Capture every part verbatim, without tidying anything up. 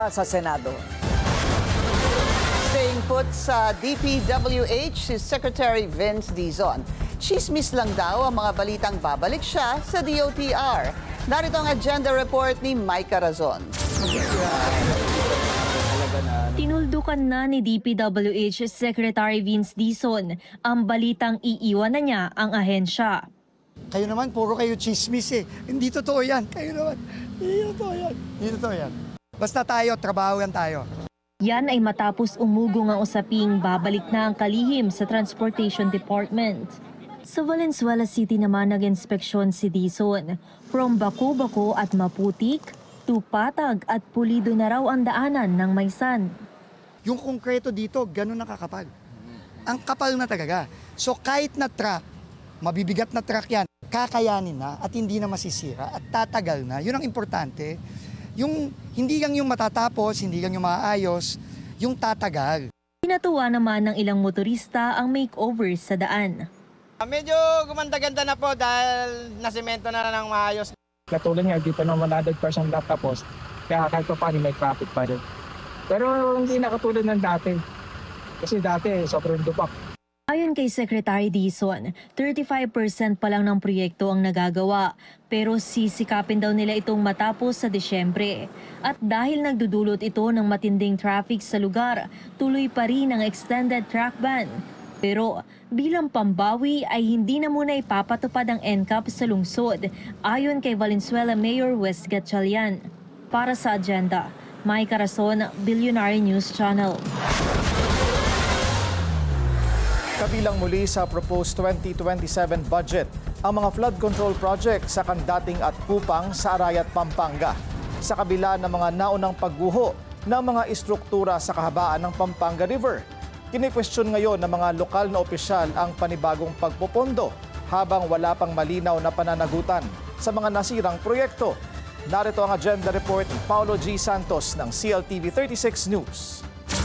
sa Senado. Staying put sa D P W H si Secretary Vince Dizon. Chismis lang daw ang mga balitang babalik siya sa D O T R. Narito ang agenda report ni Mike Carazon. Tinuldukan na ni D P W H Secretary Vince Dizon ang balitang iiwan na niya ang ahensya. Kayo naman, puro kayo chismis eh. Hindi totoo yan. Kayo naman, hindi totoo yan. Hindi totoo yan. Basta tayo, trabaho yan tayo. Yan ay matapos umugong ang usaping babalik na ang kalihim sa Transportation Department. Sa Valenzuela City naman nag-inspeksyon si Dizon. From bako-bako at maputik, to patag at pulido na raw ang daanan ng Maysan. Yung konkreto dito, ganun nakakapal. Ang kapal na talaga. So kahit na truck, mabibigat na truck yan, kakayanin na at hindi na masisira at tatagal na. Yun ang importante. Yung hindi lang yung matatapos, hindi lang yung maayos, yung tatagal. Pinatuwa naman ng ilang motorista ang makeover sa daan. Medyo gumanda-ganda na po dahil nasemento na ng maayos. Katulad nga, di pa naman one hundred percent natapos, kaya kahit pa paano may traffic pa rin. Pero hindi na katulad ng dati. Kasi dati, sobrang dupak. Ayon kay Secretary Dizon, thirty-five percent pa lang ng proyekto ang nagagawa, pero sisikapin daw nila itong matapos sa Disyembre. At dahil nagdudulot ito ng matinding traffic sa lugar, tuloy pa rin ang extended track ban. Pero bilang pambawi ay hindi na muna ipapatupad ang N C A P sa lungsod, ayon kay Valenzuela Mayor Wes Gatchalian. Para sa agenda, Mike Carazon, Billionaire News Channel. Kabilang muli sa proposed twenty twenty-seven budget ang mga flood control project sa Kandating at Kupang sa Arayat, Pampanga. Sa kabila ng mga naunang pagguho ng mga istruktura sa kahabaan ng Pampanga River, kinikwestiyon ngayon ng mga lokal na opisyal ang panibagong pagpopondo habang wala pang malinaw na pananagutan sa mga nasirang proyekto. Narito ang agenda report ni Paulo G. Santos ng C L T V thirty-six News.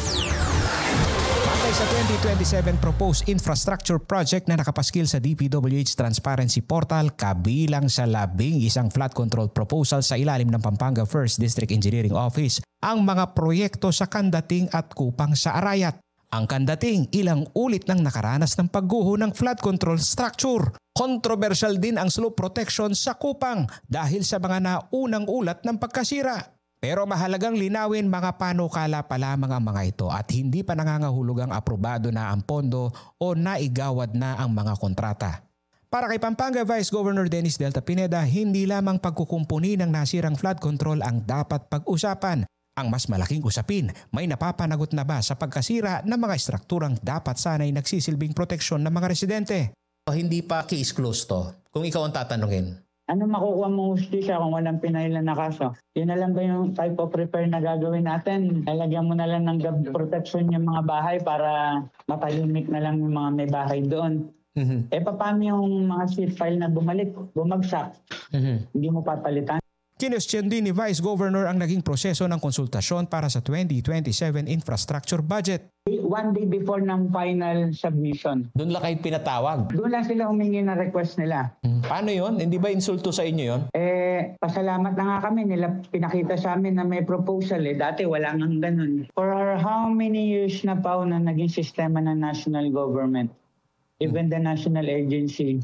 Sa twenty twenty-seven proposed infrastructure project na nakapaskil sa D P W H Transparency Portal, kabilang sa labing isang flood control proposal sa ilalim ng Pampanga First District Engineering Office ang mga proyekto sa Kandating at Kupang sa Arayat. Ang Kandating ilang ulit nang nakaranas ng pagguho ng flood control structure. Controversial din ang slope protection sa Kupang dahil sa mga naunang ulat ng pagkasira. Pero mahalagang linawin mga panukala pa lamang ang mga ito at hindi pa nangangahulugang aprobado na ang pondo o naigawad na ang mga kontrata. Para kay Pampanga Vice Governor Dennis Delta Pineda, hindi lamang pagkukumpuni ng nasirang flood control ang dapat pag-usapan. Ang mas malaking usapin, may napapanagot na ba sa pagkasira ng mga estrukturang dapat sanay nagsisilbing proteksyon ng mga residente? Hindi pa case closed to, kung ikaw ang tatanungin. Ano makukuha mong hustisya kung walang pinailan na kaso? Yun na lang ba yung type of repair na gagawin natin? Lalagyan mo na lang ng gab protection yung mga bahay para matalimik na lang yung mga may bahay doon. Mm-hmm. Eh paano yung mga sheet pile na bumalik, bumagsak? Mm-hmm. Hindi mo papalitan? Kinestyon din ni Vice Governor ang naging proseso ng konsultasyon para sa twenty twenty-seven infrastructure budget. One day before ng final submission. Doon lang kayo pinatawag? Doon lang sila humingi ng request nila. Hmm. Paano yon? Hindi ba insulto sa inyo yon? Eh, pasalamat na nga kami. Nila pinakita sa amin na may proposal eh. Dati wala nang ganun. For how many years na pa na naging sistema ng national government? Even hmm. the national agency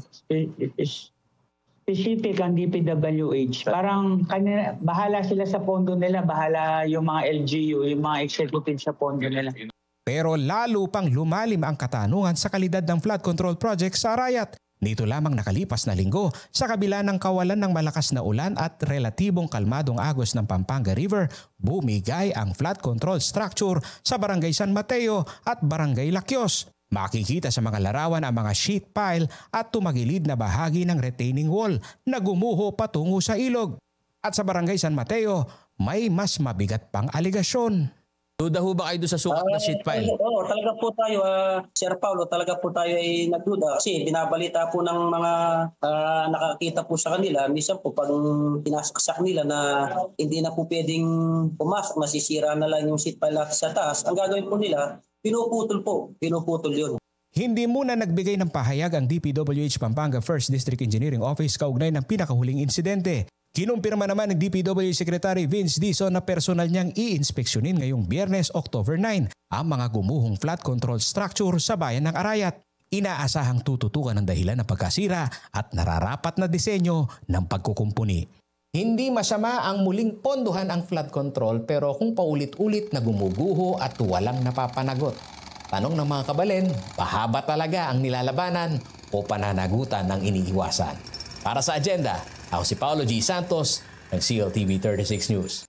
is specific ang D P W H. Parang kanina, bahala sila sa pondo nila, bahala yung mga L G U, yung mga executive sa pondo nila. Pero lalo pang lumalim ang katanungan sa kalidad ng flood control project sa Arayat. Dito lamang nakalipas na linggo, sa kabila ng kawalan ng malakas na ulan at relatibong kalmadong agos ng Pampanga River, bumigay ang flood control structure sa Barangay San Mateo at Barangay Lakyos. Makikita sa mga larawan ang mga sheet pile at tumagilid na bahagi ng retaining wall na gumuho patungo sa ilog. At sa Barangay San Mateo, may mas mabigat pang aligasyon. Duda ho ba kayo doon sa sukat uh, na sheet pile? Oo, oh, talaga po tayo, uh, Sir Paulo, talaga po tayo ay nagduda. Kasi binabalita po ng mga uh, nakakita po sa kanila, minsan po pag pinasaksak nila na hindi na po pwedeng pumasok, masisira na lang yung sheet pile natin sa taas. Ang gagawin po nila, pinuputol po, pinuputol yun. Hindi muna nagbigay ng pahayag ang D P W H Pampanga First District Engineering Office kaugnay ng pinakahuling insidente. Kinumpirma naman ng D P W Secretary Vince Dizon na personal niyang i-inspeksyonin ngayong Biyernes, October nine ang mga gumuhong flood control structure sa bayan ng Arayat. Inaasahang tututukan ng dahilan ng pagkasira at nararapat na disenyo ng pagkukumpuni. Hindi masama ang muling pondohan ang flood control pero kung paulit-ulit na gumuguho at walang napapanagot. Tanong ng mga kabalen, pahaba talaga ang nilalabanan o pananagutan ang iniiwasan? Para sa agenda, ako si Paolo G. Santos ng C L T V thirty-six News.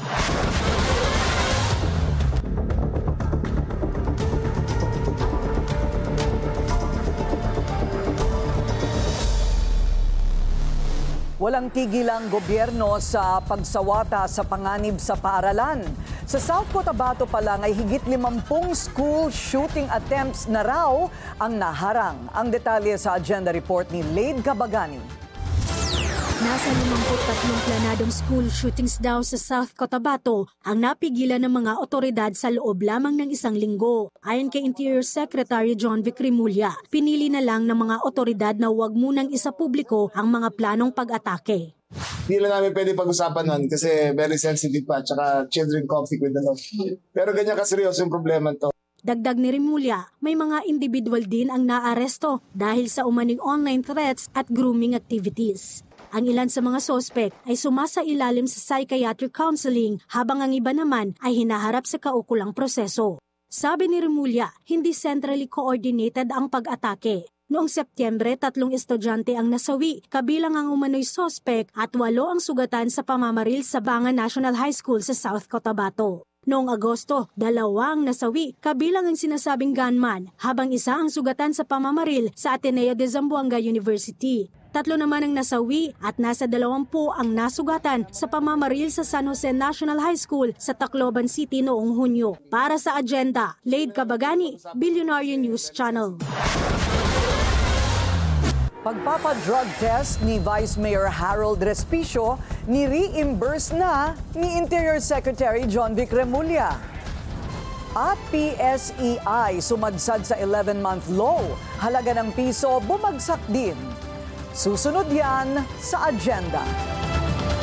Walang tigil ang gobyerno sa pagsawata sa panganib sa paaralan. Sa South Cotabato pa lang ay higit limampung school shooting attempts na raw ang naharang. Ang detalye sa agenda report ni Lade Cabagani. Nasa limampu't tatlong planadong school shootings daw sa South Cotabato ang napigilan ng mga otoridad sa loob lamang ng isang linggo. Ayon kay Interior Secretary John Vic Remulla, pinili na lang ng mga otoridad na huwag munang isapubliko ang mga planong pag-atake. Hindi lang namin pwede pag-usapan nun kasi very sensitive pa at saka children conflict with the law. Pero ganyan kaseryoso yung problema to. Dagdag ni Remulla, may mga individual din ang naaresto dahil sa umaning online threats at grooming activities. Ang ilan sa mga sospek ay sumasailalim sa psychiatric counseling habang ang iba naman ay hinaharap sa kaukulang proseso. Sabi ni Remulla, hindi centrally coordinated ang pag-atake. Noong Setyembre, tatlong estudyante ang nasawi, kabilang ang umano'y sospek at walo ang sugatan sa pamamaril sa Bangan National High School sa South Cotabato. Noong Agosto, dalawang nasawi, kabilang ang sinasabing gunman, habang isa ang sugatan sa pamamaril sa Ateneo de Zamboanga University. Tatlo naman ang nasawi at nasa dalawampu ang nasugatan sa pamamaril sa San Jose National High School sa Tacloban City noong Hunyo. Para sa agenda, Lade Cabagani, Billionaire News Channel. Pagpapa-drug test ni Vice Mayor Harold Respicio, ni-reimburse na ni Interior Secretary John Vic Remulla. At P S E I sumadsad sa eleven-month low. Halaga ng piso bumagsak din. Susunod yan sa agenda.